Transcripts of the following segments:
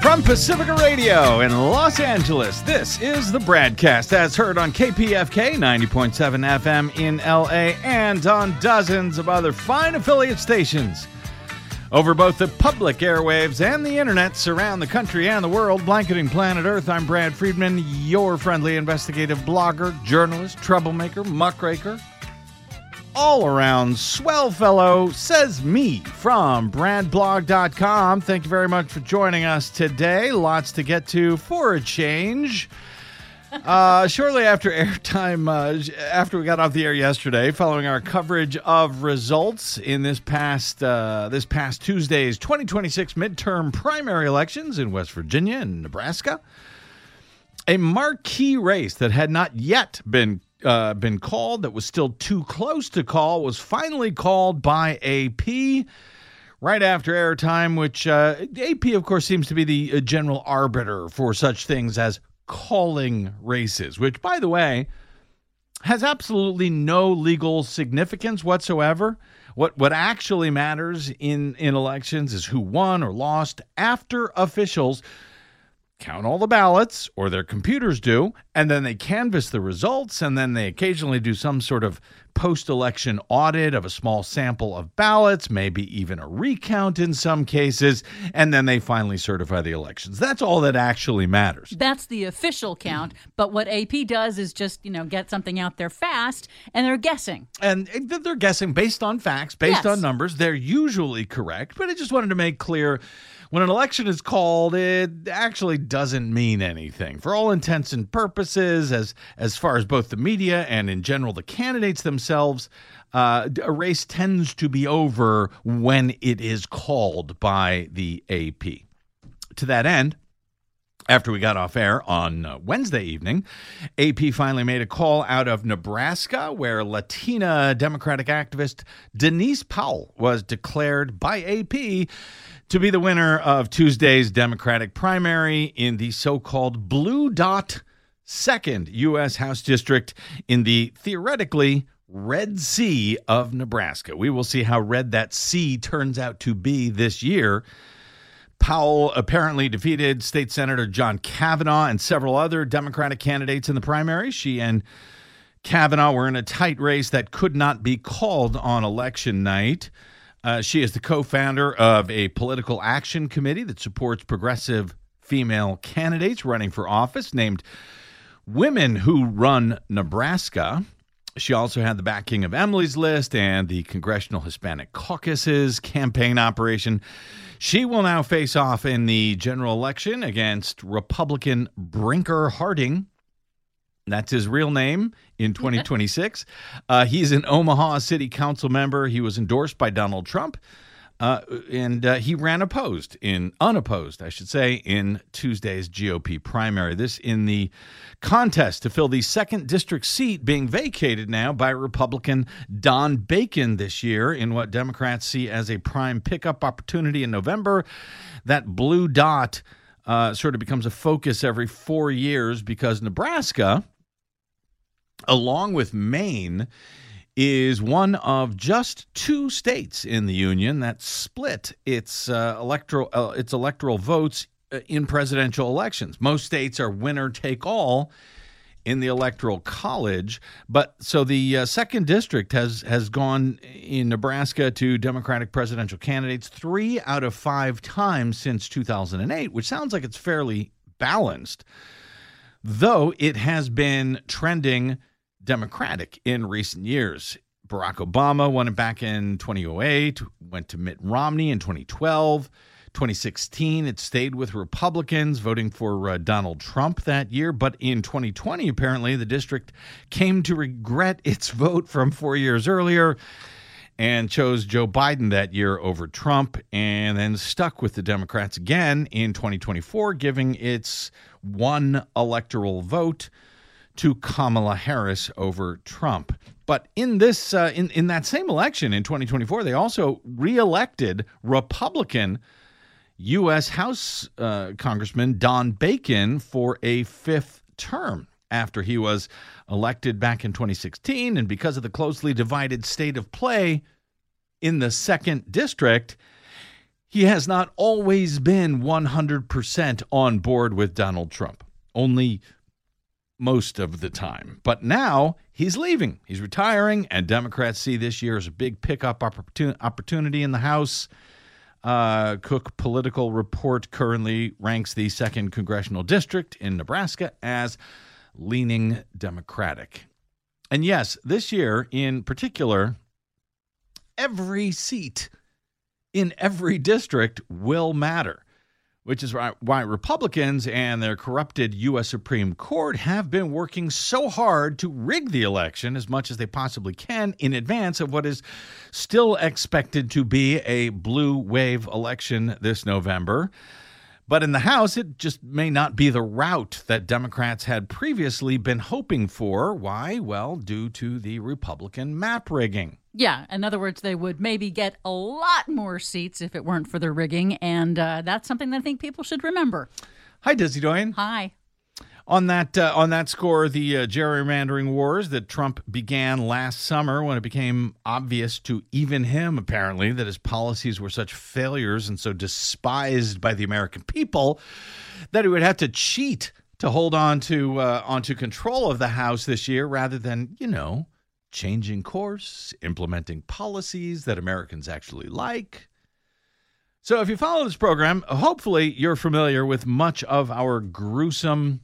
From Pacifica Radio in Los Angeles, this is the BradCast, as heard on KPFK 90.7 FM in LA and on dozens of other fine affiliate stations over both the public airwaves and the internet around the country and the world, blanketing planet Earth. I'm Brad Friedman, your friendly investigative blogger, journalist, troublemaker, muckraker, all-around swell fellow, says me from bradblog.com. Thank you very much for joining us today. Lots to get to for a change. Shortly after airtime, after we got off the air yesterday, following our coverage of results in this past Tuesday's 2026 midterm primary elections in West Virginia and Nebraska, a marquee race that had not yet been called, that was still too close to call, was finally called by AP right after airtime, which AP, of course, seems to be the general arbiter for such things as calling races, which, by the way, has absolutely no legal significance whatsoever. What actually matters in elections is who won or lost after officials count all the ballots, or their computers do, and then they canvass the results, and then they occasionally do some sort of post-election audit of a small sample of ballots, maybe even a recount in some cases, and then they finally certify the elections. That's all that actually matters. That's the official count, but what AP does is just, get something out there fast, and they're guessing. And they're guessing based on facts, based on numbers. They're usually correct, but I just wanted to make clear, when an election is called, it actually doesn't mean anything. For all intents and purposes, as far as both the media and in general the candidates themselves, a race tends to be over when it is called by the AP. To that end, after we got off air on Wednesday evening, AP finally made a call out of Nebraska, where Latina Democratic activist Denise Powell was declared by AP to be the winner of Tuesday's Democratic primary in the so-called Blue Dot 2nd U.S. House District in the theoretically Red Sea of Nebraska. We will see how red that sea turns out to be this year. Powell apparently defeated State Senator John Kavanaugh and several other Democratic candidates in the primary. She and Kavanaugh were in a tight race that could not be called on election night. She is the co-founder of a political action committee that supports progressive female candidates running for office named Women Who Run Nebraska. She also had the backing of Emily's List and the Congressional Hispanic Caucus's campaign operation. She will now face off in the general election against Republican Brinker Harding. That's his real name in 2026. He's an Omaha City Council member. He was endorsed by Donald Trump, and he ran unopposed in Tuesday's GOP primary. This in the contest to fill the 2nd district seat being vacated now by Republican Don Bacon this year in what Democrats see as a prime pickup opportunity in November. That blue dot sort of becomes a focus every 4 years because Nebraska, along with Maine, is one of just 2 states in the union that split its electoral votes in presidential elections. Most states are winner take all in the Electoral College, but so the 2nd district has gone in Nebraska to Democratic presidential candidates 3 out of 5 times since 2008, which sounds like it's fairly balanced, though it has been trending Democratic in recent years. Barack Obama won it back in 2008, went to Mitt Romney in 2012. 2016, it stayed with Republicans, voting for Donald Trump that year. But in 2020, apparently, the district came to regret its vote from 4 years earlier and chose Joe Biden that year over Trump, and then stuck with the Democrats again in 2024, giving its one electoral vote to Kamala Harris over Trump. But in this, in that same election in 2024, they also reelected Republican U.S. House Congressman Don Bacon for a 5th term after he was elected back in 2016. And because of the closely divided state of play in the 2nd district, he has not always been 100% on board with Donald Trump, only most of the time. But now he's leaving. He's retiring, and Democrats see this year as a big pickup opportunity in the House. Cook Political Report currently ranks the 2nd Congressional District in Nebraska as leaning Democratic. And yes, this year in particular, every seat in every district will matter, which is why Republicans and their corrupted U.S. Supreme Court have been working so hard to rig the election as much as they possibly can in advance of what is still expected to be a blue wave election this November. But in the House, it just may not be the route that Democrats had previously been hoping for. Why? Well, due to the Republican map rigging. Yeah, in other words, they would maybe get a lot more seats if it weren't for the rigging, and that's something that I think people should remember. Hi, Desi Doyen. Hi. On that score, the gerrymandering wars that Trump began last summer when it became obvious to even him, apparently, that his policies were such failures and so despised by the American people that he would have to cheat to hold on to onto control of the House this year rather than, changing course, implementing policies that Americans actually like. So if you follow this program, hopefully you're familiar with much of our gruesome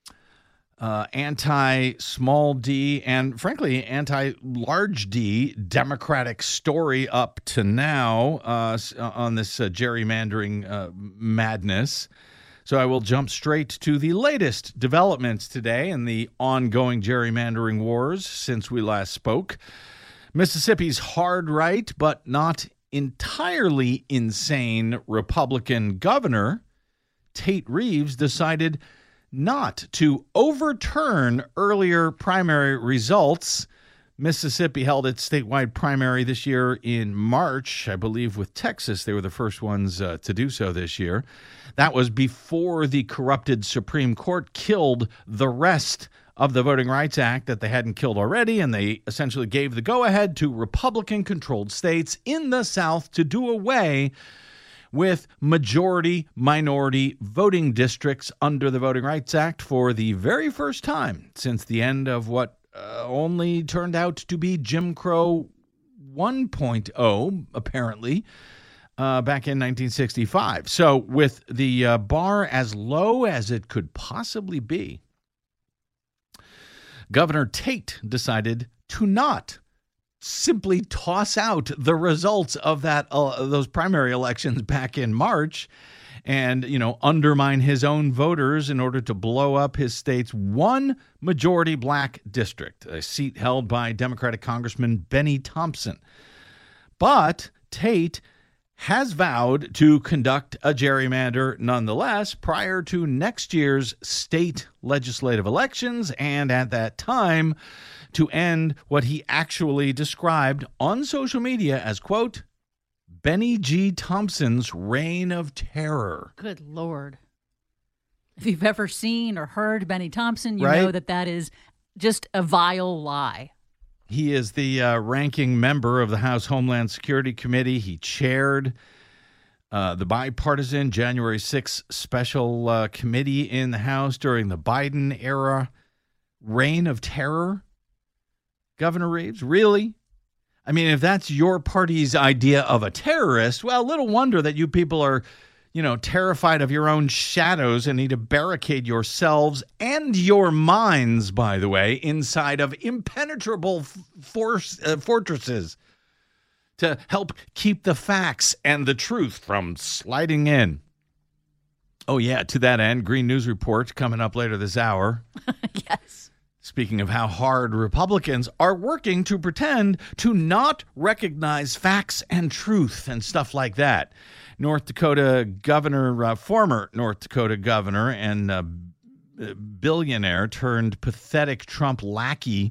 anti-small d and, frankly, anti-large d Democratic story up to now on this gerrymandering madness. So I will jump straight to the latest developments today in the ongoing gerrymandering wars since we last spoke. Mississippi's hard right, but not entirely insane Republican governor, Tate Reeves, decided not to overturn earlier primary results. Mississippi held its statewide primary this year in March, I believe, with Texas. They were the first ones to do so this year. That was before the corrupted Supreme Court killed the rest of the Voting Rights Act that they hadn't killed already, and they essentially gave the go-ahead to Republican-controlled states in the South to do away with majority-minority voting districts under the Voting Rights Act for the very first time since the end of what only turned out to be Jim Crow 1.0, apparently, back in 1965. So with the bar as low as it could possibly be, Governor Tate decided to not simply toss out the results of those primary elections back in March and, undermine his own voters in order to blow up his state's one majority black district, a seat held by Democratic Congressman Benny Thompson. But Tate has vowed to conduct a gerrymander nonetheless prior to next year's state legislative elections, and at that time to end what he actually described on social media as, quote, Benny G. Thompson's reign of terror. Good Lord. If you've ever seen or heard Benny Thompson, you Right? know that is just a vile lie. He is the ranking member of the House Homeland Security Committee. He chaired the bipartisan January 6th special committee in the House during the Biden era. Reign of terror? Governor Reeves, really? I mean, if that's your party's idea of a terrorist, well, little wonder that you people are, terrified of your own shadows and need to barricade yourselves and your minds, by the way, inside of impenetrable fortresses to help keep the facts and the truth from sliding in. Oh, yeah, to that end, Green News Report coming up later this hour. Yes. Speaking of how hard Republicans are working to pretend to not recognize facts and truth and stuff like that. North Dakota governor, former North Dakota governor and billionaire turned pathetic Trump lackey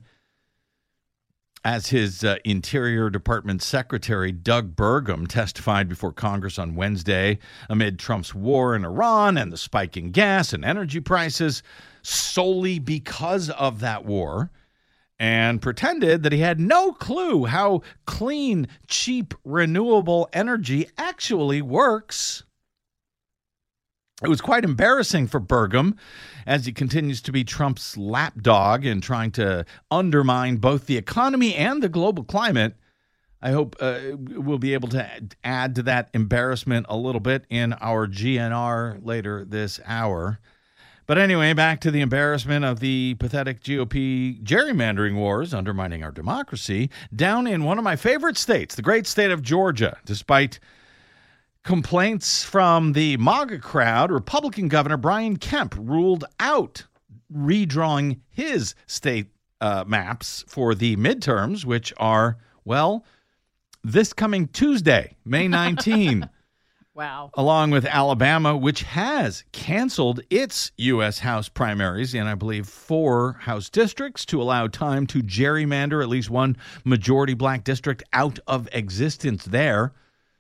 as his Interior Department Secretary, Doug Burgum, testified before Congress on Wednesday amid Trump's war in Iran and the spiking gas and energy prices. Solely because of that war and pretended that he had no clue how clean, cheap, renewable energy actually works. It was quite embarrassing for Burgum as he continues to be Trump's lapdog in trying to undermine both the economy and the global climate. I hope we'll be able to add to that embarrassment a little bit in our GNR later this hour. But anyway, back to the embarrassment of the pathetic GOP gerrymandering wars undermining our democracy down in one of my favorite states, the great state of Georgia. Despite complaints from the MAGA crowd, Republican Governor Brian Kemp ruled out redrawing his state maps for the midterms, which are, well, this coming Tuesday, May 19. Wow. Along with Alabama, which has canceled its U.S. House primaries in, I believe, 4 House districts to allow time to gerrymander at least one majority black district out of existence there.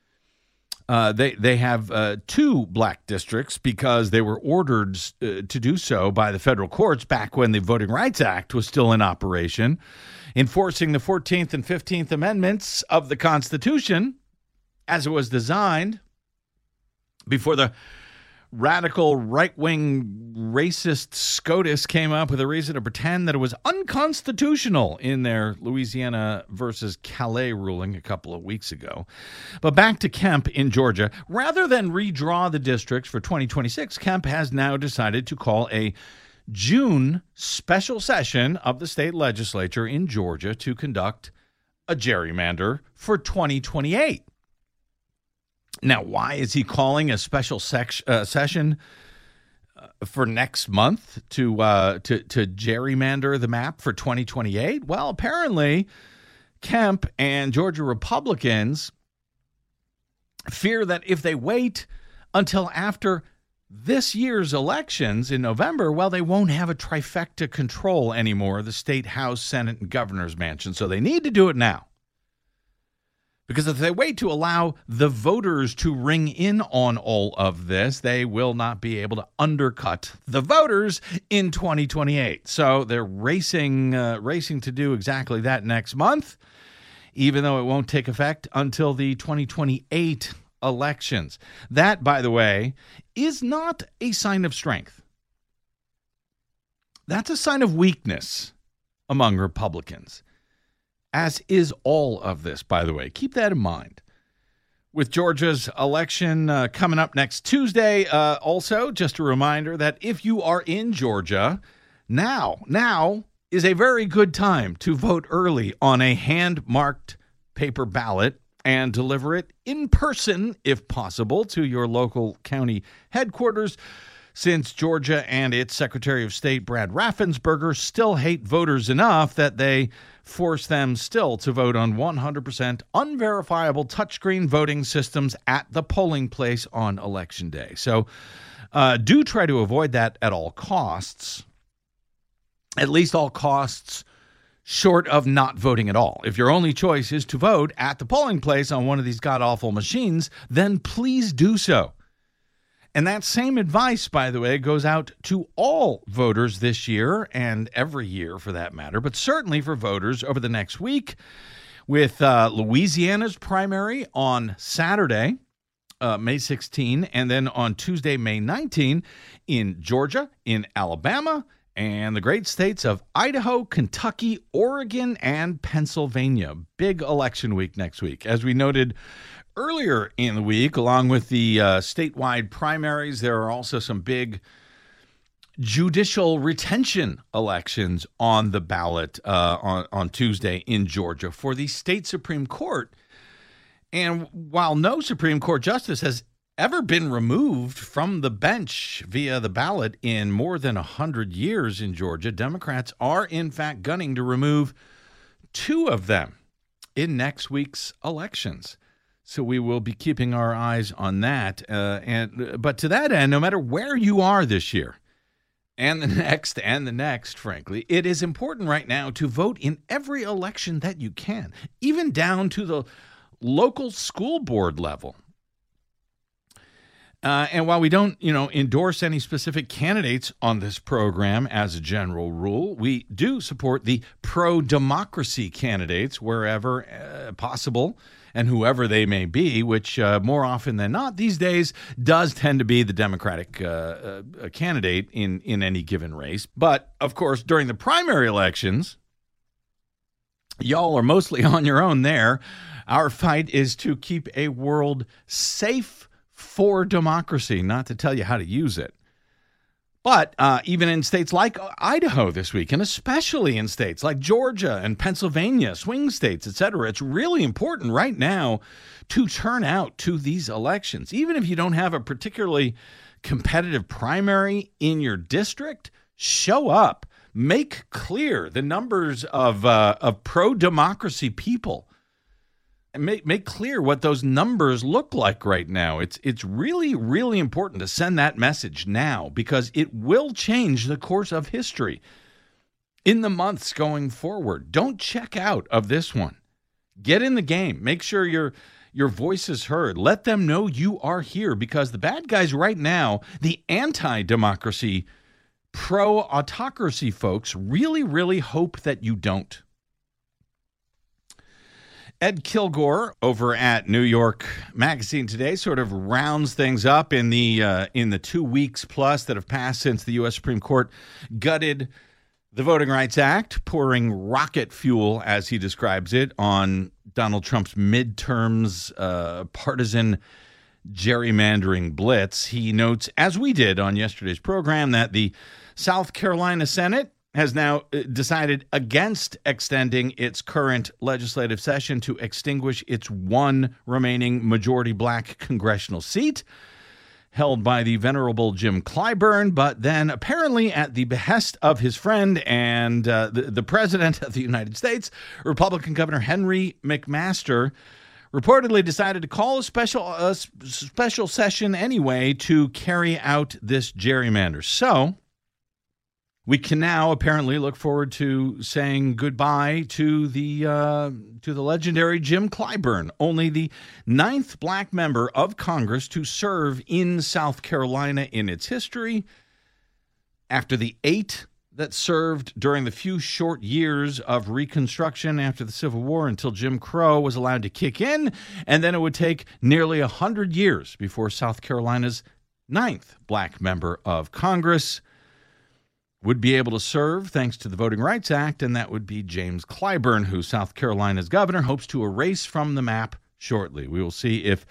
They have 2 black districts because they were ordered to do so by the federal courts back when the Voting Rights Act was still in operation, enforcing the 14th and 15th Amendments of the Constitution as it was designed before the radical right-wing racist SCOTUS came up with a reason to pretend that it was unconstitutional in their Louisiana versus Calais ruling a couple of weeks ago. But back to Kemp in Georgia. Rather than redraw the districts for 2026, Kemp has now decided to call a June special session of the state legislature in Georgia to conduct a gerrymander for 2028. Now, why is he calling a special session for next month to gerrymander the map for 2028? Well, apparently, Kemp and Georgia Republicans fear that if they wait until after this year's elections in November, well, they won't have a trifecta control anymore, the state, House, Senate, and governor's mansion. So they need to do it now. Because if they wait to allow the voters to ring in on all of this, they will not be able to undercut the voters in 2028. So they're racing to do exactly that next month, even though it won't take effect until the 2028 elections. That, by the way, is not a sign of strength. That's a sign of weakness among Republicans. As is all of this, by the way. Keep that in mind. With Georgia's election coming up next Tuesday, also, just a reminder that if you are in Georgia, now is a very good time to vote early on a hand-marked paper ballot and deliver it in person, if possible, to your local county headquarters, since Georgia and its Secretary of State, Brad Raffensperger, still hate voters enough that they force them still to vote on 100% unverifiable touchscreen voting systems at the polling place on Election Day. So do try to avoid that at all costs, at least all costs short of not voting at all. If your only choice is to vote at the polling place on one of these god-awful machines, then please do so. And that same advice, by the way, goes out to all voters this year and every year for that matter, but certainly for voters over the next week with Louisiana's primary on Saturday, May 16, and then on Tuesday, May 19, in Georgia, in Alabama, and the great states of Idaho, Kentucky, Oregon, and Pennsylvania. Big election week next week. As we noted earlier in the week, along with the statewide primaries, there are also some big judicial retention elections on the ballot on Tuesday in Georgia for the state Supreme Court. And while no Supreme Court justice has ever been removed from the bench via the ballot in more than 100 years in Georgia, Democrats are in fact gunning to remove 2 of them in next week's elections. So we will be keeping our eyes on that. But to that end, no matter where you are this year, and the next, frankly, it is important right now to vote in every election that you can, even down to the local school board level. And while we don't, endorse any specific candidates on this program as a general rule, we do support the pro-democracy candidates wherever possible and whoever they may be, which more often than not these days does tend to be the Democratic candidate in any given race. But, of course, during the primary elections, y'all are mostly on your own there. Our fight is to keep a world safe for democracy, not to tell you how to use it. But even in states like Idaho this week, and especially in states like Georgia and Pennsylvania, swing states, etc., it's really important right now to turn out to these elections. Even if you don't have a particularly competitive primary in your district, show up. Make clear the numbers of pro-democracy people. Make clear what those numbers look like right now. It's really, really important to send that message now because it will change the course of history in the months going forward. Don't check out of this one. Get in the game. Make sure your voice is heard. Let them know you are here because the bad guys right now, the anti-democracy, pro-autocracy folks, really, really hope that you don't. Ed Kilgore over at New York Magazine today sort of rounds things up in the 2 weeks plus that have passed since the U.S. Supreme Court gutted the Voting Rights Act, pouring rocket fuel, as he describes it, on Donald Trump's midterms partisan gerrymandering blitz. He notes, as we did on yesterday's program, that the South Carolina Senate has now decided against extending its current legislative session to extinguish its one remaining majority black congressional seat held by the venerable Jim Clyburn, but then apparently at the behest of his friend and the President of the United States, Republican Governor Henry McMaster, reportedly decided to call a special session anyway to carry out this gerrymander. So we can now apparently look forward to saying goodbye to the legendary Jim Clyburn, only the 9th black member of Congress to serve in South Carolina in its history, after the 8 that served during the few short years of Reconstruction after the Civil War until Jim Crow was allowed to kick in, and then it would take nearly 100 years before South Carolina's 9th black member of Congress would be able to serve thanks to the Voting Rights Act, and that would be James Clyburn, who South Carolina's governor hopes to erase from the map shortly. We will see if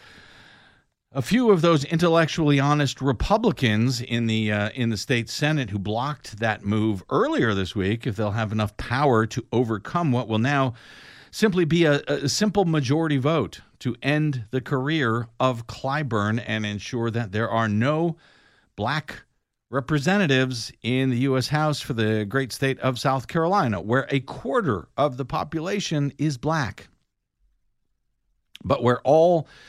a few of those intellectually honest Republicans in the state Senate who blocked that move earlier this week, if they'll have enough power to overcome what will now simply be a simple majority vote to end the career of Clyburn and ensure that there are no black representatives in the U.S. House for the great state of South Carolina, where a quarter of the population is black, but where all